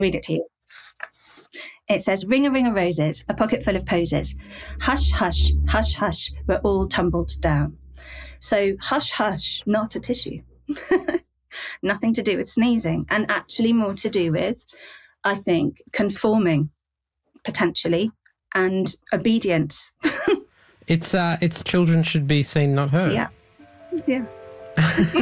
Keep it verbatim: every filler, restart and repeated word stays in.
read it to you. It says, ring a ring of roses, a pocket full of posies. Hush, hush, hush, hush, we're all tumbled down. So hush, hush, not a tissue. Nothing to do with sneezing, and actually more to do with, I think, conforming, potentially, and obedience. It's uh, it's children should be seen, not heard. Yeah, yeah.